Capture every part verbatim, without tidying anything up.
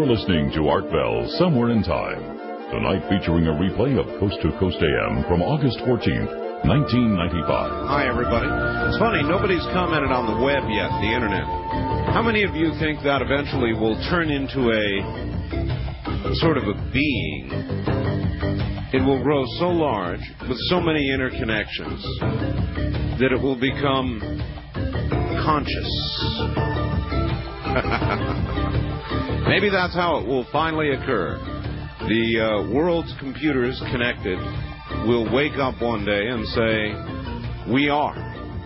You're listening to Art Bell, Somewhere in Time. Tonight featuring a replay of Coast to Coast A M from August fourteenth, nineteen ninety-five. Hi, everybody. It's funny, nobody's commented on the web yet, the Internet. How many of you think that eventually will turn into a sort of a being? It will grow so large, with so many interconnections, that it will become conscious. Maybe that's how it will finally occur. The uh, world's computers connected will wake up one day and say, we are.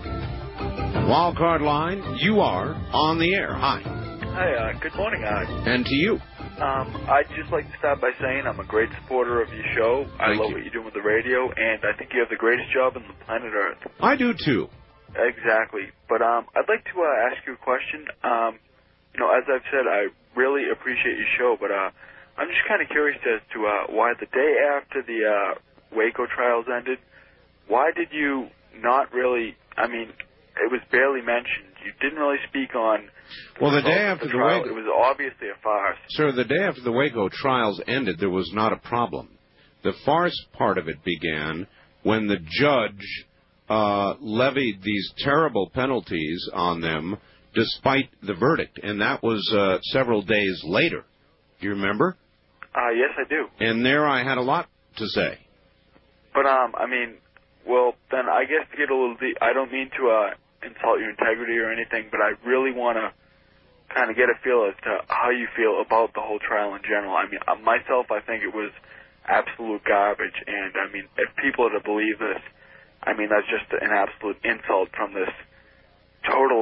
Wildcard line, you are on the air. Hi. Hi, uh, good morning, Art. And to you. Um, I'd just like to start by saying I'm a great supporter of your show. I Thank love you. what you're doing with the radio, and I think you have the greatest job on the planet Earth. I do, too. Exactly. But um, I'd like to uh, ask you a question. Um, you know, as I've said, I really appreciate your show, but uh, I'm just kind of curious as to uh, why the day after the uh, Waco trials ended, why did you not really, I mean, it was barely mentioned. You didn't really speak on the Well, the day results after of the trial. Waco... It was obviously a farce. Sir, the day after the Waco trials ended, there was not a problem. The farce part of it began when the judge uh, levied these terrible penalties on them despite the verdict, and that was uh, several days later. Do you remember? Uh, yes, I do. And there I had a lot to say. But, um, I mean, well, then I guess to get a little deep, I don't mean to uh, insult your integrity or anything, but I really want to kind of get a feel as to how you feel about the whole trial in general. I mean, uh, myself, I think it was absolute garbage, and, I mean, if people are to believe this, I mean, that's just an absolute insult from this total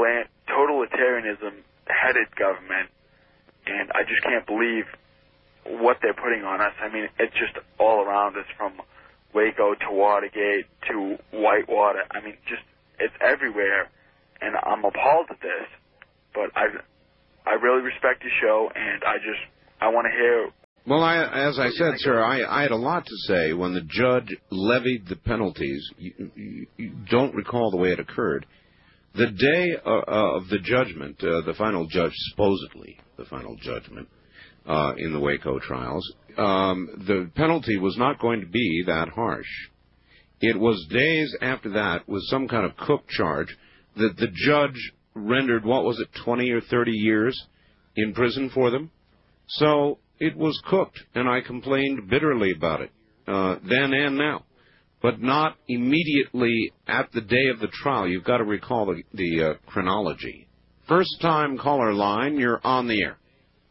totalitarianism-headed government, and I just can't believe what they're putting on us. I mean, it's just all around us, from Waco to Watergate to Whitewater. I mean, just, it's everywhere, and I'm appalled at this, but I, I really respect your show, and I just, I want to hear... Well, I, as I said, sir, I, I had a lot to say when the judge levied the penalties. You, you, you don't recall the way it occurred. The day uh, uh, of the judgment, uh, the final judge, supposedly the final judgment uh, in the Waco trials, um, the penalty was not going to be that harsh. It was days after that, with some kind of cook charge, that the judge rendered, what was it, twenty or thirty years in prison for them. So it was cooked, and I complained bitterly about it, uh, then and now. But not immediately at the day of the trial. You've got to recall the, the uh, chronology. First time caller line, you're on the air.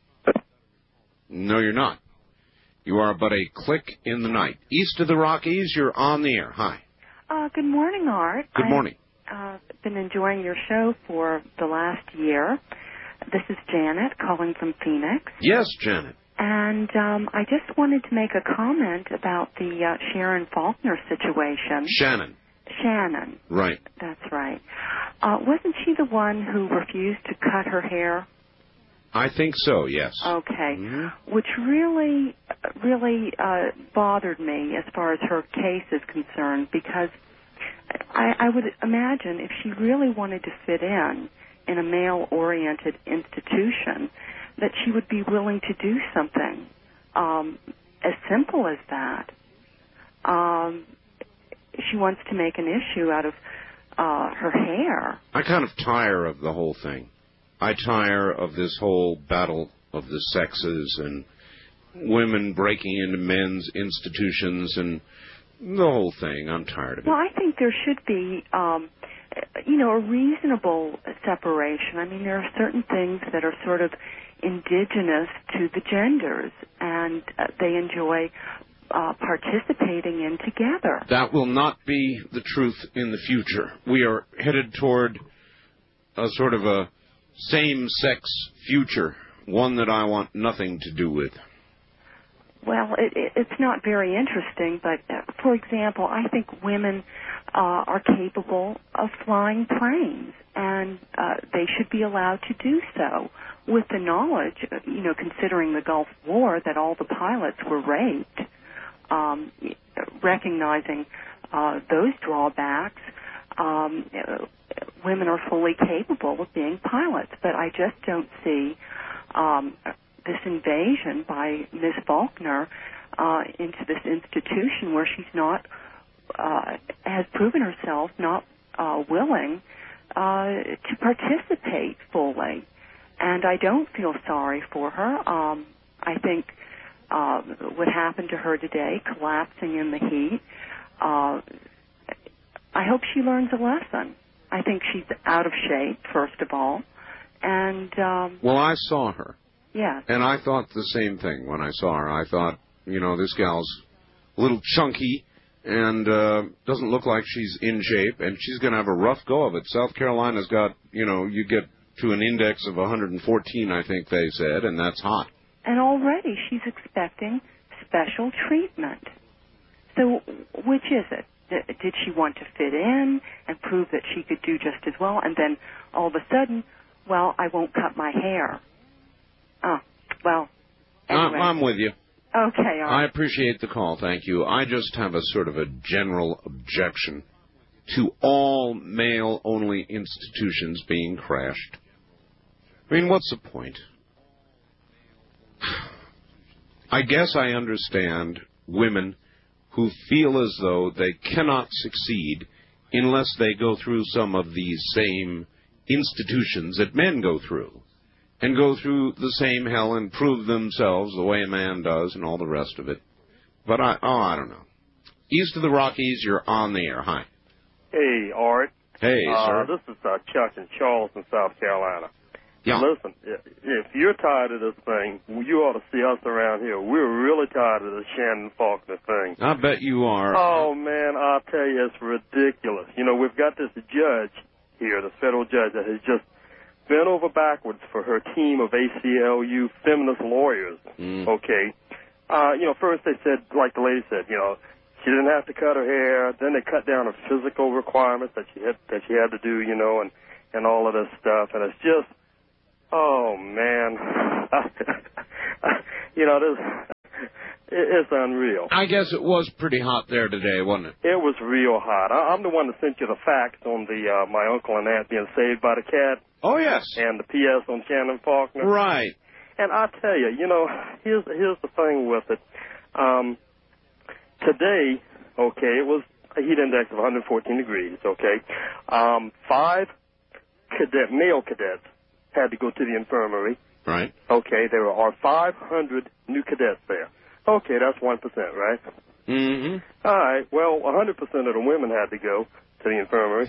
No, you're not. You are but a click in the night. East of the Rockies, you're on the air. Hi. Uh, good morning, Art. Good morning. I've uh, been enjoying your show for the last year. This is Janet calling from Phoenix. Yes, Janet. And um, I just wanted to make a comment about the uh, Sharon Faulkner situation. Shannon. Shannon. Right. That's right. Uh, wasn't she the one who refused to cut her hair? I think so, yes. Okay. Mm-hmm. Which really, really uh, bothered me as far as her case is concerned, because I, I would imagine if she really wanted to fit in in a male-oriented institution, that she would be willing to do something um, as simple as that. Um, she wants to make an issue out of uh, her hair. I kind of tire of the whole thing. I tire of this whole battle of the sexes and women breaking into men's institutions and the whole thing. I'm tired of it. Well, I think there should be, um, you know, a reasonable separation. I mean, there are certain things that are sort of indigenous to the genders, and uh, they enjoy uh, participating in together. That will not be the truth in the future. We are headed toward a sort of a same-sex future, one that I want nothing to do with. Well, it, it, it's not very interesting, but, uh, for example, I think women uh, are capable of flying planes, and uh, they should be allowed to do so with the knowledge, you know, considering the Gulf War, that all the pilots were raped, um, recognizing uh, those drawbacks. Um, women are fully capable of being pilots, but I just don't see um, this invasion by Miss Faulkner uh, into this institution where she's not, uh, has proven herself not uh, willing uh, to participate fully. And I don't feel sorry for her. Um, I think uh, what happened to her today, collapsing in the heat, uh, I hope she learns a lesson. I think she's out of shape, first of all. And um, well, I saw her. Yeah. And I thought the same thing when I saw her. I thought, you know, this gal's a little chunky and uh, doesn't look like she's in shape, and she's going to have a rough go of it. South Carolina's got, you know, you get to an index of one hundred fourteen, I think they said, and that's hot. And already she's expecting special treatment. So which is it? Did she want to fit in and prove that she could do just as well? And then all of a sudden, well, I won't cut my hair. Oh, well, anyway. I'm with you. Okay, all right. I appreciate the call, thank you. I just have a sort of a general objection to all male-only institutions being crashed. I mean, what's the point? I guess I understand women who feel as though they cannot succeed unless they go through some of these same institutions that men go through, and go through the same hell and prove themselves the way a man does and all the rest of it. But I, oh, I don't know. East of the Rockies, you're on the air. Hi. Hey, Art. Hey, uh, sir. This is uh, Chuck in Charleston, South Carolina. Yeah. Listen, if you're tired of this thing, you ought to see us around here. We're really tired of this Shannon Faulkner thing. I bet you are. Oh, man, I'll tell you, it's ridiculous. You know, we've got this judge here, the federal judge, that has just bent over backwards for her team of A C L U feminist lawyers, mm. okay? Uh, you know, first they said, like the lady said, you know, she didn't have to cut her hair. Then they cut down her physical requirements that she had that she had to do, you know, and, and all of this stuff. And it's just, oh, man. you know, this, it, it's unreal. I guess it was pretty hot there today, wasn't it? It was real hot. I, I'm the one that sent you the facts on the uh, my uncle and aunt being saved by the cat. Oh, yes. And the P S on Shannon Faulkner. Right. And I tell you, you know, here's here's the thing with it. Um, today, okay, it was a heat index of one hundred fourteen degrees, okay. Um, five cadet, male cadets had to go to the infirmary. Right. Okay, there are five hundred new cadets there. Okay, that's one percent, right? Mm-hmm. All right, well, one hundred percent of the women had to go to the infirmary.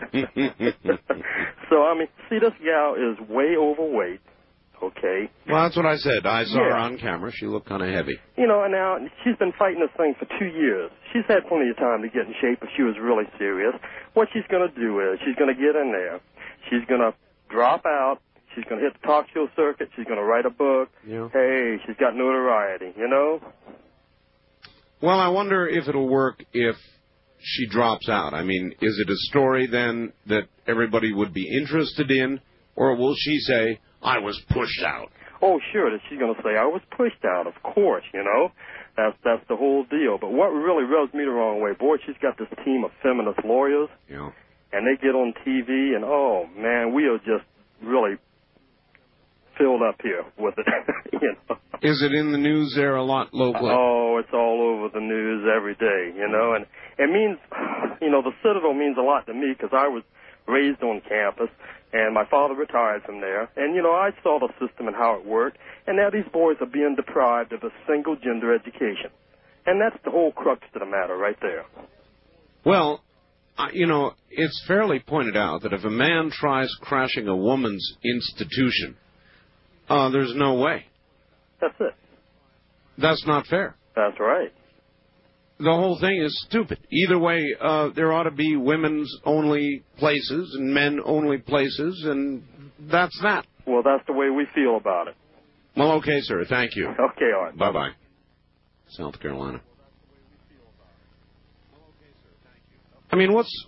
So, I mean, see, this gal is way overweight, okay? Well, that's what I said. I saw yeah. her on camera. She looked kind of heavy. You know, and now she's been fighting this thing for two years. She's had plenty of time to get in shape if she was really serious. What she's going to do is she's going to get in there. She's going to drop out. She's going to hit the talk show circuit. She's going to write a book. Yeah. Hey, she's got notoriety, you know? Well, I wonder if it'll work if she drops out. I mean, is it a story then that everybody would be interested in, or will she say, I was pushed out? Oh, sure, that she's going to say, I was pushed out, of course, you know. That's that's the whole deal. But what really rubs me the wrong way, boy, she's got this team of feminist lawyers, yeah. and they get on T V, and, oh, man, we are just really filled up here with it, you know. Is it in the news there a lot locally? Oh, it's all over the news every day, you know, and it means, you know, the Citadel means a lot to me because I was raised on campus, and my father retired from there, and, you know, I saw the system and how it worked, and now these boys are being deprived of a single-gender education, and that's the whole crux to the matter right there. Well, uh, you know, it's fairly pointed out that if a man tries crashing a woman's institution, uh, there's no way. That's it. That's not fair. That's right. The whole thing is stupid. Either way, uh, there ought to be women's only places and men only places, and that's that. Well, that's the way we feel about it. Well, okay, sir. Thank you. Okay, all right. Bye-bye. Bye-bye. South Carolina. I mean, what's...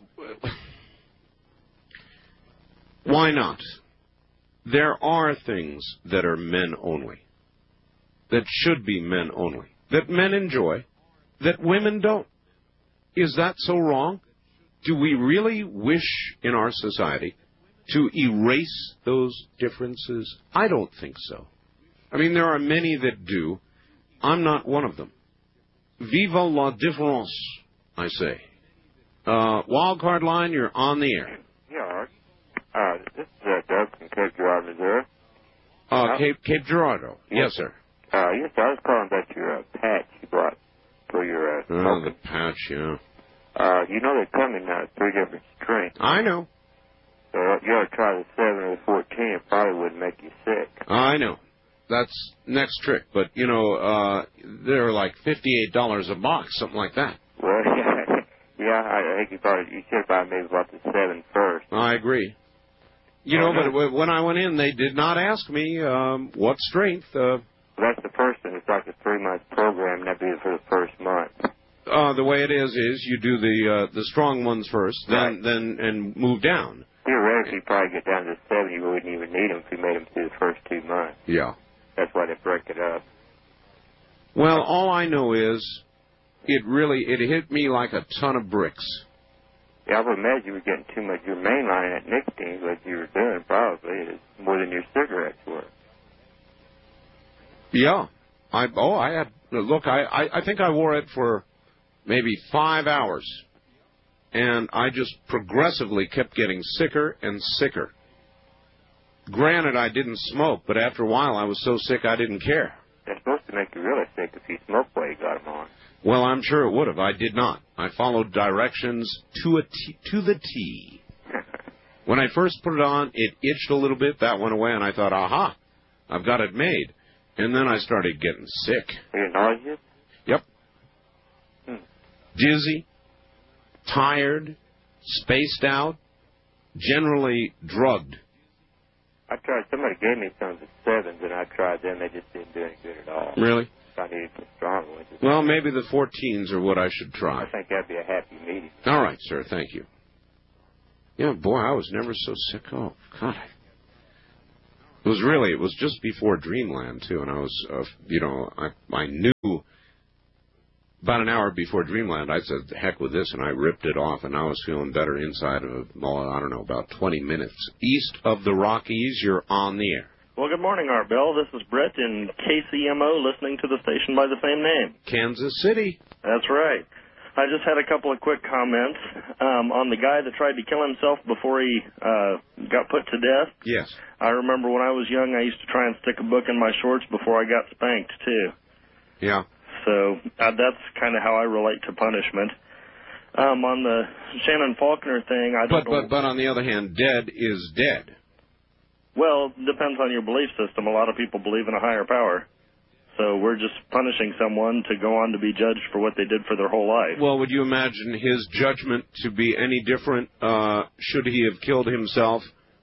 Why not? There are things that are men only, that should be men only, that men enjoy, that women don't. Is that so wrong? Do we really wish in our society to erase those differences? I don't think so. I mean, there are many that do. I'm not one of them. Viva la différence, I say. Uh, wild card line, you're on the air. Yeah, uh, this is uh, Doug from Cape Girardeau, Missouri. Uh, Uh, Cape, Cape Girardeau. Yes. Yes, sir. Uh, yes, I was calling about your uh, patch you brought for your uh, Oh, the smoking. patch, yeah. Uh, you know they come in uh, three different strengths. I know. So you ought to try the seven or the fourteen. It probably wouldn't make you sick. I know. That's next trick. But, you know, uh, they're like fifty-eight dollars a box, something like that. Well, yeah, I, I think you probably you should have probably maybe bought the seven first. I agree. You Oh, know, but no. w- when I went in, they did not ask me um, what strength. Uh, That's the first one. It's like a three-month program, and that'd be for the first month. uh, the way it is is you do the uh, the strong ones first, then Right. then and move down. Theoretically, you'd probably get down to seven. You wouldn't even need them if you made them through the first two months. Yeah. That's why they break it up. Well, all I know is it really it hit me like a ton of bricks. Yeah, I would imagine you were getting too much. Your mainline at nicotine, what you were doing probably is more than your cigarettes were. Yeah. I oh I had look I, I I think I wore it for maybe five hours, and I just progressively kept getting sicker and sicker. Granted, I didn't smoke, but after a while I was so sick I didn't care. They're supposed to make you really sick if you smoke while you got them on. Well, I'm sure it would have. I did not. I followed directions to a t- to the T. When I first put it on, it itched a little bit. That went away, and I thought, aha, I've got it made. And then I started getting sick. Are you nauseous? Yep. Hmm. Dizzy, tired, spaced out, generally drugged. I tried. Somebody gave me some of the sevens, and I tried them. They just didn't do any good at all. Really? I needed some strong ones. Well, maybe the fourteens are what I should try. I think that'd be a happy medium. All right, sir. Thank you. Yeah, boy, I was never so sick. Oh, God. It was really, it was just before Dreamland, too, and I was, uh, you know, I, I knew about an hour before Dreamland, I said, the heck with this, and I ripped it off, and I was feeling better inside of, well, I don't know, about twenty minutes. East of the Rockies, you're on the air. Well, good morning, Art Bell. This is Brett in K C M O, listening to the station by the same name. Kansas City. That's right. I just had a couple of quick comments um, on the guy that tried to kill himself before he uh, got put to death. Yes. I remember when I was young, I used to try and stick a book in my shorts before I got spanked, too. Yeah. So uh, that's kind of how I relate to punishment. Um, on the Shannon Faulkner thing, I don't But, know. but, but on the other hand, dead is dead. Well, depends on your belief system. A lot of people believe in a higher power. So we're just punishing someone to go on to be judged for what they did for their whole life. Well, would you imagine his judgment to be any different uh, should he have killed himself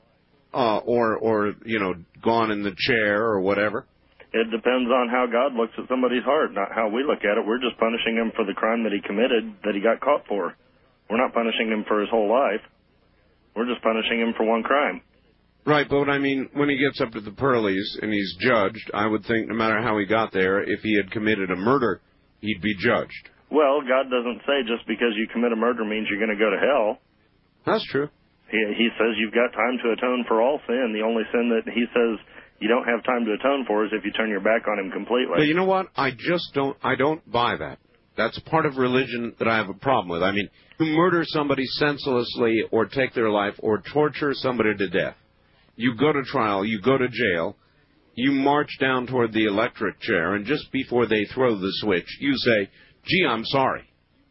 uh, or, or, you know, gone in the chair or whatever? It depends on how God looks at somebody's heart, not how we look at it. We're just punishing him for the crime that he committed, that he got caught for. We're not punishing him for his whole life. We're just punishing him for one crime. Right, but I mean, when he gets up to the Pearlies and he's judged, I would think no matter how he got there, if he had committed a murder, he'd be judged. Well, God doesn't say just because you commit a murder means you're going to go to hell. That's true. He, he says you've got time to atone for all sin. The only sin that he says you don't have time to atone for is if you turn your back on him completely. But you know what? I just don't, I don't buy that. That's part of religion that I have a problem with. I mean, you murder somebody senselessly or take their life or torture somebody to death. You go to trial, you go to jail, you march down toward the electric chair, and just before they throw the switch, you say, gee, I'm sorry.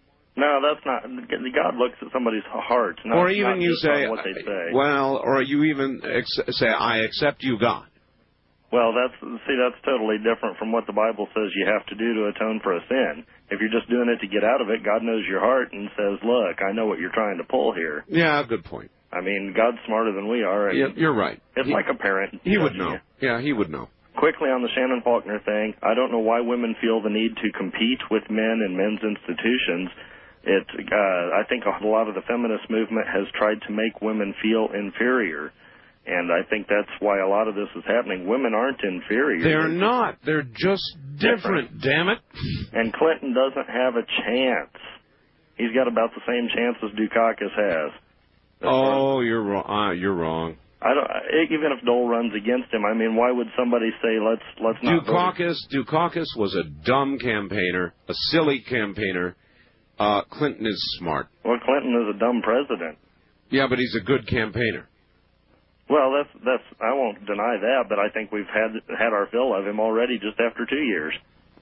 No, that's not. God looks at somebody's heart, not, or even not you just say, on what they say. well, or you even ex- say, I accept you, God. Well, that's see, that's totally different from what the Bible says you have to do to atone for a sin. If you're just doing it to get out of it, God knows your heart and says, look, I know what you're trying to pull here. Yeah, good point. I mean, God's smarter than we are. And yeah, you're right. It's he, like a parent. He would know. You. Yeah, he would know. Quickly on the Shannon Faulkner thing, I don't know why women feel the need to compete with men in men's institutions. It, uh, I think a lot of the feminist movement has tried to make women feel inferior. And I think that's why a lot of this is happening. Women aren't inferior. They're not. They're just different, different, damn it. And Clinton doesn't have a chance. He's got about the same chance as Dukakis has. That's oh, wrong. you're wrong. Uh, you're wrong. I don't. Even if Dole runs against him, I mean, why would somebody say let's let's not? Dukakis, Dukakis was a dumb campaigner, a silly campaigner. Uh, Clinton is smart. Well, Clinton is a dumb president. Yeah, but he's a good campaigner. Well, that's that's. I won't deny that, but I think we've had had our fill of him already just after two years.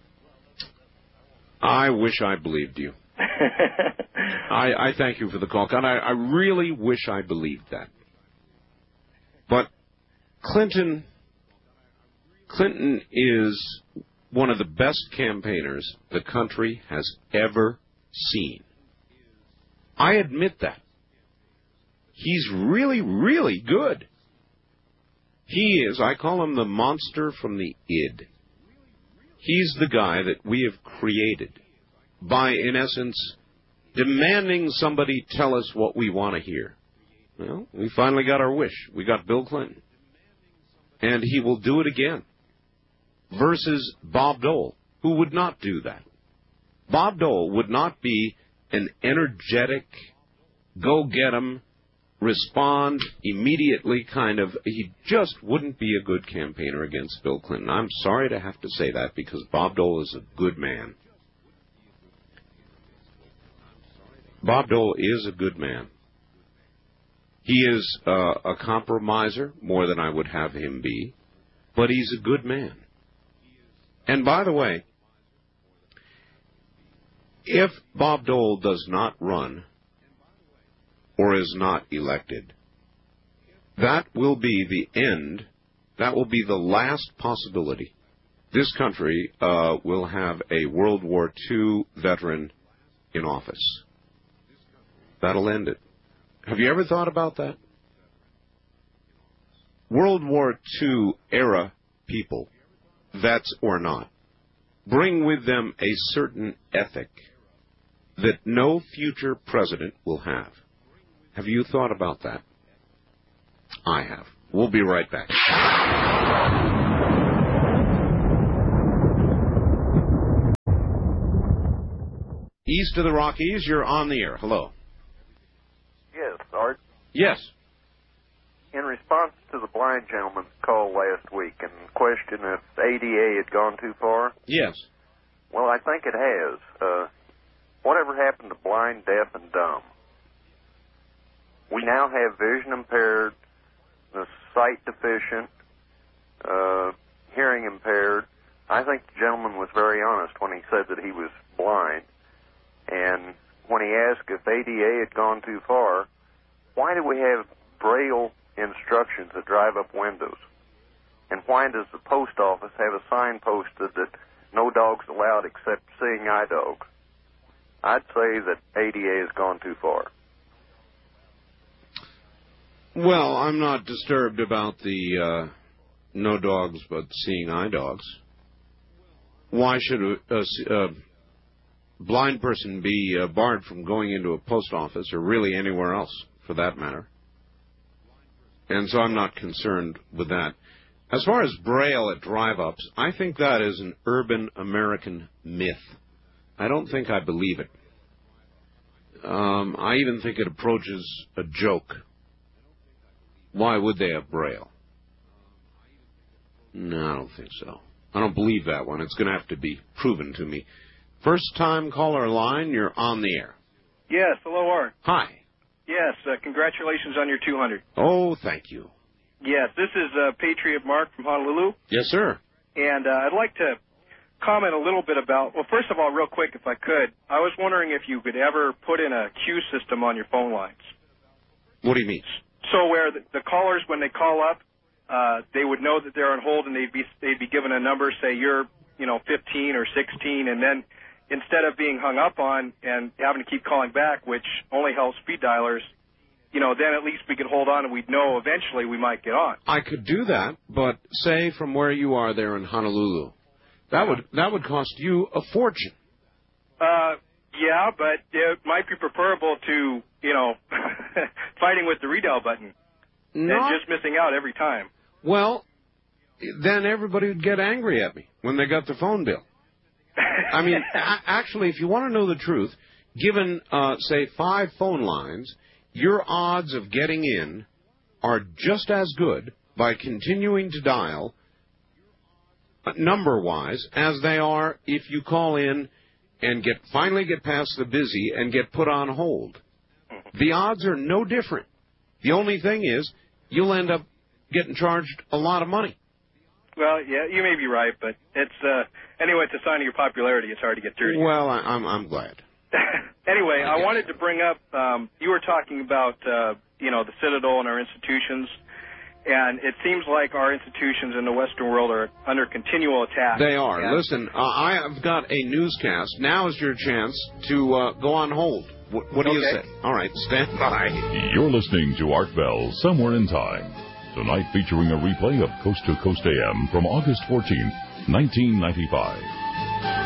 I wish I believed you. I, I thank you for the call, and I, I really wish I believed that. But Clinton, Clinton is one of the best campaigners the country has ever seen. I admit that. He's really, really good. He is, I call him the monster from the id. He's the guy that we have created by, in essence, demanding somebody tell us what we want to hear. Well, we finally got our wish. We got Bill Clinton. And he will do it again. Versus Bob Dole, who would not do that. Bob Dole would not be an energetic, go-get-em, respond immediately kind of, he just wouldn't be a good campaigner against Bill Clinton. I'm sorry to have to say that because Bob Dole is a good man. Bob Dole is a good man. He is uh, a compromiser, more than I would have him be, but he's a good man. And by the way, if Bob Dole does not run or is not elected, that will be the end, that will be the last possibility. This country uh, will have a World War Two veteran in office. That'll end it. Have you ever thought about that? World War Two era people, vets or not, bring with them a certain ethic that no future president will have. Have you thought about that? I have. We'll be right back. East of the Rockies, you're on the air. Hello. Yes, Art. Yes. In response to the blind gentleman's call last week and question if A D A had gone too far. Yes. Well, I think it has. Uh, whatever happened to blind, deaf, and dumb? We now have vision impaired, the sight deficient, uh, hearing impaired. I think the gentleman was very honest when he said that he was blind. And when he asked if A D A had gone too far, why do we have Braille instructions that drive up windows? And why does the post office have a sign posted that no dogs allowed except seeing eye dogs? I'd say that A D A has gone too far. Well, I'm not disturbed about the uh, no dogs but seeing eye dogs. Why should a, a, a blind person be uh, barred from going into a post office or really anywhere else, for that matter? And so I'm not concerned with that. As far as Braille at drive-ups, I think that is an urban American myth. I don't think I believe it. Um, I even think it approaches a joke. Why would they have Braille? No, I don't think so. I don't believe that one. It's going to have to be proven to me. First-time caller line, you're on the air. Yes, hello, Art. Hi. Yes, uh, congratulations on your two hundred. Oh, thank you. Yes, this is uh, Patriot Mark from Honolulu. Yes, sir. And uh, I'd like to comment a little bit about, well, first of all, real quick, if I could, I was wondering if you could ever put in a queue system on your phone lines. What do you mean? So where the, the callers, when they call up, uh, they would know that they're on hold and they'd be they'd be given a number, say you're, you know, fifteen or sixteen, and then instead of being hung up on and having to keep calling back, which only helps speed dialers, you know, then at least we could hold on and we'd know eventually we might get on. I could do that, but say from where you are there in Honolulu, that would that would cost you a fortune. Uh, yeah, but it might be preferable to, you know, fighting with the redial button Not, and just missing out every time. Well, then everybody would get angry at me when they got the phone bill. I mean, a- actually, if you want to know the truth, given, uh, say, five phone lines, your odds of getting in are just as good by continuing to dial number-wise as they are if you call in and get finally get past the busy and get put on hold. The odds are no different. The only thing is you'll end up getting charged a lot of money. Well, yeah, you may be right, but it's uh, anyway, it's a sign of your popularity. It's hard to get through to you. Well, I, I'm I'm glad. Anyway, I wanted to bring up, um, you were talking about, uh, you know, the Citadel and our institutions, and it seems like our institutions in the Western world are under continual attack. They are. And Listen, uh, I have got a newscast. Now is your chance to uh, go on hold. W- what do okay. you say? All right, stand by. You're listening to Art Bell, Somewhere in Time. Tonight featuring a replay of Coast to Coast A M from August fourteenth, nineteen ninety-five.